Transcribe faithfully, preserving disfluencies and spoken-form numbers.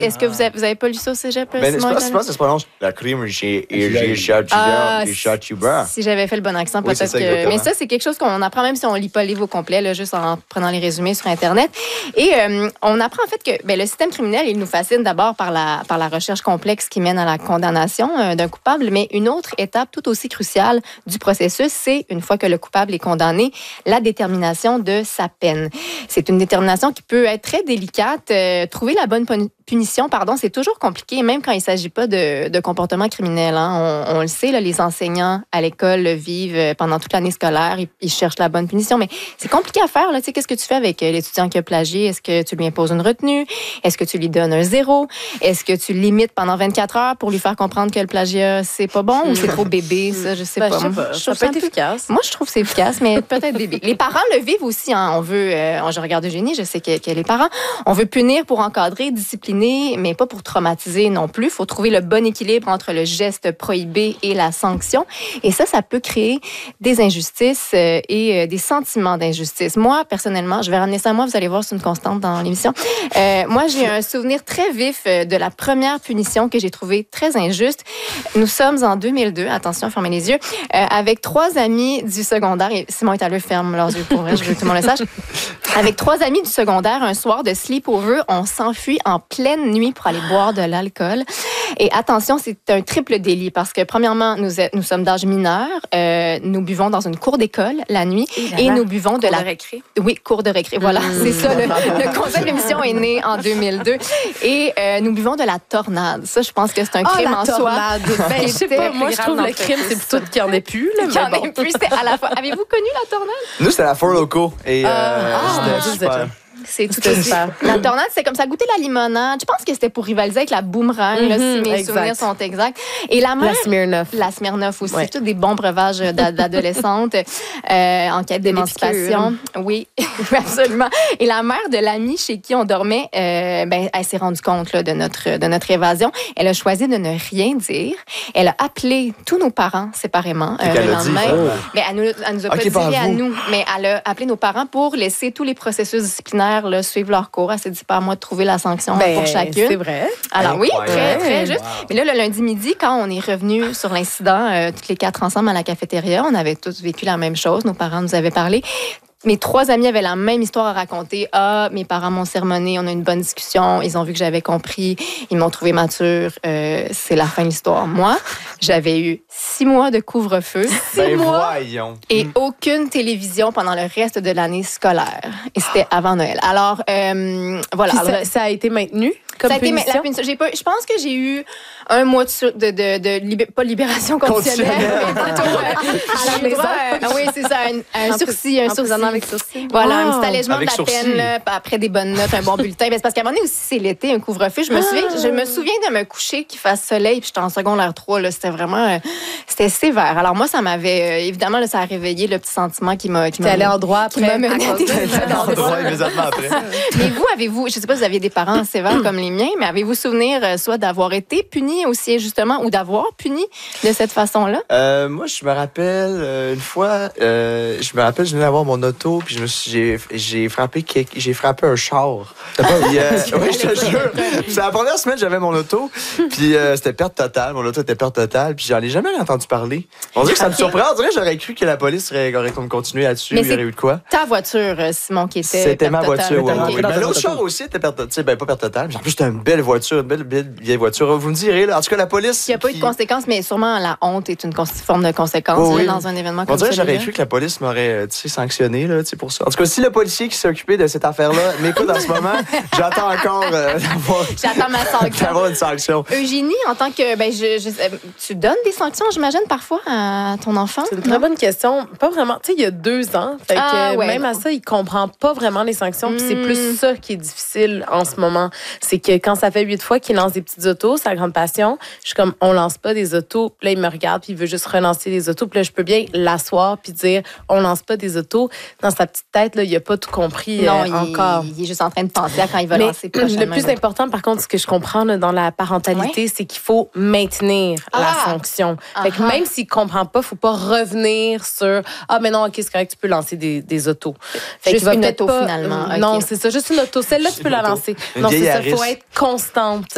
Est-ce que vous avez, vous avez pas lu ça au cégep? Ben, c'est pas, c'est pas, ça se prononce la crime, j'ai, j'ai, ah, j'ai, si j'avais fait le bon accent, peut-être oui, ça, que... Mais ça, c'est quelque chose qu'on apprend même si on lit pas le livre au complet, là, juste en prenant les résumés sur Internet. Et euh, on apprend en fait que ben, le système criminel, il nous fascine d'abord par la, par la recherche complexe qui mène à la condamnation euh, d'un coupable, mais une autre étape tout aussi cruciale du processus, c'est, une fois que le coupable est condamné, la détermination de sa peine. C'est une détermination qui peut être très délicate. Euh, trouver la bonne punition, pardon, c'est toujours compliqué, même quand il ne s'agit pas de, de comportement criminel. Hein. On, on le sait, là, les enseignants à l'école le vivent pendant toute l'année scolaire. Ils, ils cherchent la bonne punition, mais c'est compliqué à faire. Là. Tu sais, qu'est-ce que tu fais avec l'étudiant qui a plagié? Est-ce que tu lui imposes une retenue? Est-ce que tu lui donnes un zéro? Est-ce que tu le limites pendant vingt-quatre heures pour lui faire comprendre que le plagiat, c'est pas bon ou c'est trop bébé? Ça, je sais ben, pas. Je sais pas. Je ça peut être efficace. Moi, je trouve que c'est efficace, mais peut-être bébé. Les parents le vivent aussi. Hein. On veut, euh, je regarde Eugénie, je sais que, que les parents, on veut punir pour encadrer, discipliner, mais pas pour traumatiser non plus. Il faut trouver le bon équilibre entre le geste prohibé et la sanction. Et ça, ça peut créer des injustices euh, et euh, des sentiments d'injustice. Moi, personnellement, je vais ramener ça à moi, vous allez voir, c'est une constante dans l'émission. Euh, moi, j'ai un souvenir très vif de la première punition que j'ai trouvée très injuste. Nous sommes en deux mille deux, attention, fermez les yeux, euh, avec trois amis du secondaire, et Simon et Aleux ferment leurs yeux pour vrai, je veux que tout le monde le sache. Avec trois amis du secondaire, un soir de sleepover, on s'enfuit en pleine nuit pour aller boire de l'alcool. Et attention, c'est un triple délit parce que, premièrement, nous, nous sommes d'âge mineur, euh, nous buvons dans une cour d'école la nuit et, et nous buvons de cours la... de récré. Oui, cours de récré, voilà, mmh. c'est ça. Le, le concept de l'émission est né en deux mille deux. Et euh, nous buvons de la tornade. Ça, je pense que c'est un crime oh, en tornade. soi. Ben, je sais pas, moi, je trouve le crime, c'est plutôt qu'il n'y en ait plus. Qu'il n'y en ait plus, c'était à la fois. Avez-vous connu la tornade? Nous, c'était la Four Loko. Et euh, ah, c'était super. C'est tout aussi. La tornade, c'est comme ça, goûter la limonade. Je pense que c'était pour rivaliser avec la boomerang, mm-hmm, là, si mes exact. souvenirs sont exacts. Et la mère, la Smirnoff. La Smirnoff aussi. Ouais. Tous des bons breuvages d'adolescentes euh, en quête d'émancipation. Oui, absolument. Et la mère de l'ami chez qui on dormait, euh, ben, elle s'est rendue compte là, de, notre, de notre évasion. Elle a choisi de ne rien dire. Elle a appelé tous nos parents séparément euh, le lendemain. Oh. Mais elle nous, elle nous a okay, pas dit à nous, mais elle a appelé nos parents pour laisser tous les processus disciplinaires là, suivre leur cours. Elle s'est dit pas à moi de trouver la sanction ben, pour chacune. C'est vrai. Alors oui, très, très juste. Wow. Mais là, le lundi midi, quand on est revenu sur l'incident, euh, toutes les quatre ensemble à la cafétéria, on avait tous vécu la même chose. Nos parents nous avaient parlé. Mes trois amis avaient la même histoire à raconter. Ah, mes parents m'ont sermonné, on a eu une bonne discussion, ils ont vu que j'avais compris, ils m'ont trouvé mature. Euh, c'est la fin de l'histoire. Moi, j'avais eu six mois de couvre-feu, six ben mois voyons. et aucune télévision pendant le reste de l'année scolaire. Et c'était avant Noël. Alors, euh, voilà. Alors, ça, ça a été maintenu comme ça a été punition? La punition. J'ai pas, je pense que j'ai eu un mois de, de, de, de libé, pas libération conditionnelle, mais plutôt euh, à la maison. Euh, oui, c'est ça, un, un sursis, un sursis. Avec sursis. Voilà, wow. un petit allègement avec de la sursis. peine là, après des bonnes notes, un bon bulletin. Ben, c'est parce qu'à un moment donné aussi, c'est l'été, un couvre-feu. Je me souviens, je me souviens de me coucher qu'il fasse soleil, puis j'étais en secondaire trois. Là, c'était vraiment, euh, c'était sévère. Alors moi, ça m'avait, euh, évidemment, là, ça a réveillé le petit sentiment qui m'a, qui m'a. allé en droit après. Qui m'a mené à des en droit immédiatement après. Mais vous, avez-vous, je sais pas si vous aviez des parents sévères comme les miens, mais avez-vous souvenir euh, soit d'avoir été puni aussi injustement ou d'avoir puni de cette façon-là? Euh, moi, je me rappelle euh, une fois, euh, je me rappelle, je venais d'avoir mon auto, puis je me suis, j'ai, j'ai frappé, j'ai frappé un char. Puis, euh, oui, je te jure. C'est la première semaine j'avais mon auto, puis euh, c'était perte totale. Mon auto était perte totale, puis j'en ai jamais entendu parler. On dirait que ça me surprend. On dirait que j'aurais cru que la police aurait, aurait continué là-dessus. Mais il y aurait eu de quoi? Ta voiture, Simon, qui était. C'était ma voiture, oui. Okay. Oui. Mais l'autre char aussi était perte totale. Ben, pas perte totale. En plus, c'était une belle voiture, une belle, belle vieille voiture. Vous me direz, là. En tout cas, la police. Il n'y a pas eu qui... de conséquences, mais sûrement la honte est une forme de conséquence oh, oui. là, dans un événement on comme ça. On dirait que j'aurais cru que la police m'aurait sanctionné là, pour ça. En tout cas, si le policier qui s'est occupé de cette affaire-là m'écoute en ce moment, j'attends encore euh, d'avoir, j'attends ma sanction. d'avoir une sanction. Eugénie, en tant que. Ben, je, je, tu donnes des sanctions, j'imagine, parfois à ton enfant? C'est une très bonne question. Pas vraiment. Tu sais, il y a deux ans. Fait ah, que ouais, même bon. à ça, il comprend pas vraiment les sanctions. Puis mm. c'est plus ça qui est difficile en ce moment. C'est que quand ça fait huit fois qu'il lance des petites autos, sa grande passion, je suis comme, on lance pas des autos. Puis là, il me regarde, puis il veut juste relancer des autos. Puis là, je peux bien l'asseoir, puis dire, on lance pas des autos. Dans sa petite tête, là, il a pas tout compris non, euh, il, encore. Il est juste en train de penser à quand il va Mais lancer prochainement. Le plus important, par contre, ce que je comprends là, dans la parentalité, ouais. c'est qu'il faut maintenir ah. la sanction. Uh-huh. Fait que même s'il comprend pas, faut pas revenir sur ah mais non, ok, c'est correct, tu peux lancer des, des autos. Fait juste une auto pas, finalement. Euh, non, okay. c'est ça, juste une auto. Celle-là, tu peux la lancer. Une non, c'est ça, il faut être constante.